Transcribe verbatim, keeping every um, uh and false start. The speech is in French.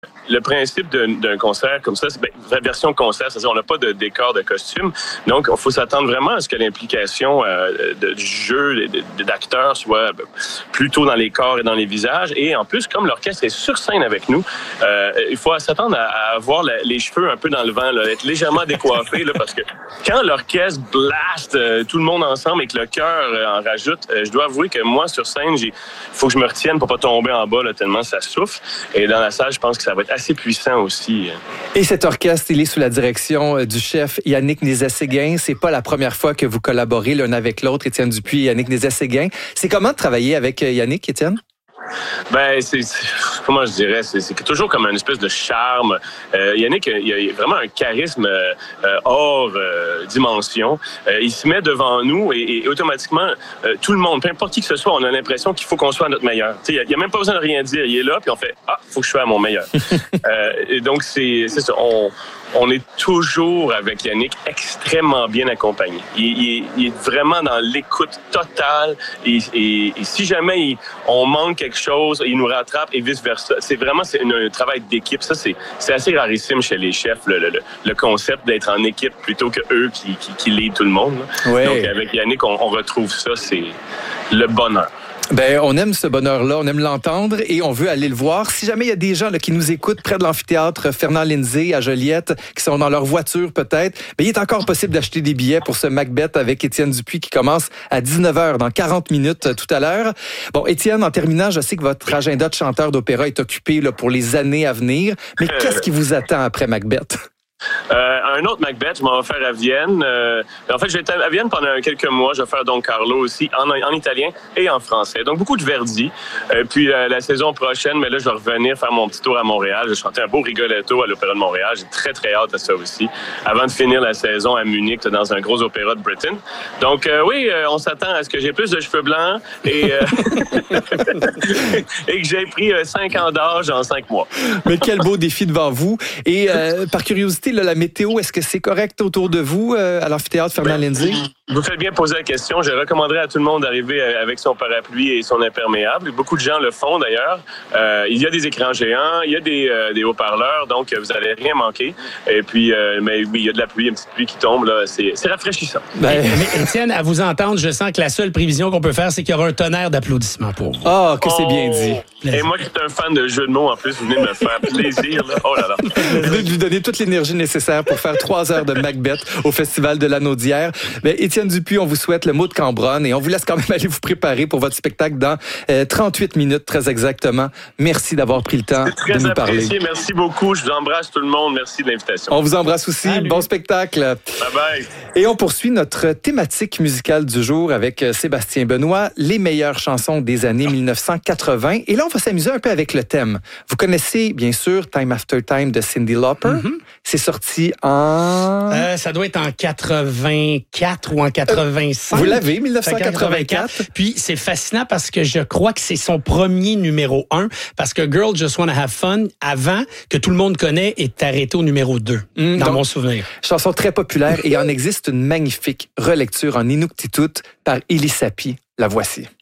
Le principe d'un, d'un concert comme ça, c'est ben, la version concert, c'est-à-dire on n'a pas de décor, de costume. Donc, il faut s'attendre vraiment à ce que l'implication euh, de, du jeu, de, de, d'acteurs soit plutôt dans les corps et dans les visages. Et en plus, comme l'orchestre est sur scène avec nous, euh, il faut s'attendre à, à avoir la, les cheveux un peu dans le vent, là, être légèrement décoiffé, là, parce que quand l'orchestre blast euh, tout le monde ensemble et que le cœur euh, en rajoute, euh, je dois avouer que moi, sur scène, il faut que je me retienne pour pas tomber en bas, là, tellement ça souffle. Et dans la salle, je pense que ça va être assez puissant aussi. Et cet orchestre, il est sous la direction du chef Yannick Nézet-Séguin. C'est pas la première fois que vous collaborez l'un avec l'autre, Étienne Dupuis et Yannick Nézet-Séguin. C'est comment de travailler avec Yannick, Étienne? Ben, c'est, c'est comment je dirais, c'est, c'est toujours comme une espèce de charme. Euh, Yannick, il a vraiment un charisme euh, hors euh, dimension. Euh, il se met devant nous et, et automatiquement, euh, tout le monde, peu importe qui que ce soit, on a l'impression qu'il faut qu'on soit à notre meilleur. Tu sais, il n'y a même pas besoin de rien dire. Il est là, puis on fait « Ah, il faut que je sois à mon meilleur. » euh, Et donc, c'est, c'est ça. On, on est toujours, avec Yannick, extrêmement bien accompagné. Il, il, il est vraiment dans l'écoute totale. Et, et, et si jamais il, on manque quelque chose, il nous rattrape et vice-versa. C'est vraiment c'est une, un travail d'équipe. Ça, c'est, c'est assez rarissime chez les chefs, le, le, le concept d'être en équipe plutôt que eux qui, qui, qui lead tout le monde. Ouais. Donc, avec Yannick, on, on retrouve ça. C'est le bonheur. Ben, on aime ce bonheur-là, on aime l'entendre et on veut aller le voir. Si jamais il y a des gens là, qui nous écoutent près de l'amphithéâtre Fernand Lindsay à Joliette, qui sont dans leur voiture peut-être, ben, il est encore possible d'acheter des billets pour ce Macbeth avec Étienne Dupuis qui commence à dix-neuf heures, dans quarante minutes euh, tout à l'heure. Bon, Étienne, en terminant, je sais que votre agenda de chanteur d'opéra est occupé là, pour les années à venir, mais qu'est-ce qui vous attend après Macbeth? Euh, un autre Macbeth, je m'en vais faire à Vienne. Euh, en fait, je vais être à Vienne pendant quelques mois. Je vais faire Don Carlo aussi, en, en italien et en français. Donc, beaucoup de Verdi. Euh, puis, euh, la saison prochaine, mais là, je vais revenir faire mon petit tour à Montréal. Je vais chanter un beau Rigoletto à l'Opéra de Montréal. J'ai très, très hâte à ça aussi. Avant de finir la saison à Munich, dans un gros opéra de Britain. Donc, euh, oui, euh, on s'attend à ce que j'ai plus de cheveux blancs et, euh, et que j'ai pris euh, cinq ans d'âge en cinq mois. Mais quel beau défi devant vous. Et euh, par curiosité, là, la météo, est-ce que c'est correct autour de vous euh, à l'amphithéâtre Fernand Lindsay? Vous faites bien poser la question. Je recommanderais à tout le monde d'arriver avec son parapluie et son imperméable. Beaucoup de gens le font d'ailleurs. Euh, il y a des écrans géants, il y a des, euh, des haut-parleurs, donc vous n'allez rien manquer. Et puis, euh, mais oui, il y a de la pluie, une petite pluie qui tombe. Là. C'est, c'est rafraîchissant. Ben, mais Étienne, à vous entendre, je sens que la seule prévision qu'on peut faire, c'est qu'il y aura un tonnerre d'applaudissements pour vous. Ah, oh, que c'est bien dit. Et moi qui suis un fan de jeux de mots, en plus, vous venez de me faire plaisir. Là. Oh là là. Vous venez de lui donner toute l'énergie nécessaire pour faire trois heures de Macbeth au Festival de l'Anneau d'hier. Mais Étienne Dupuis, on vous souhaite le mot de Cambronne et on vous laisse quand même aller vous préparer pour votre spectacle dans euh, trente-huit minutes, très exactement. Merci d'avoir pris le temps de nous parler. Très apprécié. Merci beaucoup. Je vous embrasse tout le monde. Merci de l'invitation. On vous embrasse aussi. Salut. Bon spectacle. Bye bye. Et on poursuit notre thématique musicale du jour avec Sébastien Benoît, les meilleures chansons des années dix-neuf cent quatre-vingt. Et là, on va s'amuser un peu avec le thème. Vous connaissez, bien sûr, Time After Time de Cyndi Lauper. Mm-hmm. C'est sorti en... Euh, ça doit être en quatre-vingt-quatre ou en quatre-vingt-cinq. Vous l'avez, dix-neuf cent quatre-vingt-quatre. Puis c'est fascinant parce que je crois que c'est son premier numéro un, parce que Girl Just Wanna Have Fun, avant, que tout le monde connaît, est arrêté au numéro deux, mmh, dans donc, mon souvenir. Chanson très populaire et il en existe une magnifique relecture en Inuktitut par Elie Sapi. La voici.